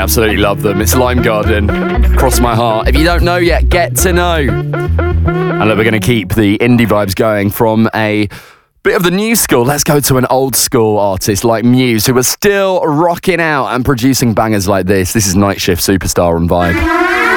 absolutely love them. It's Lime Garden, Cross My Heart. If you don't know yet, get to know. And look, we're going to keep the indie vibes going from a bit of the new school. Let's go to an old school artist like Muse, who are still rocking out and producing bangers like this. This is Night Shift Superstar on Vibe.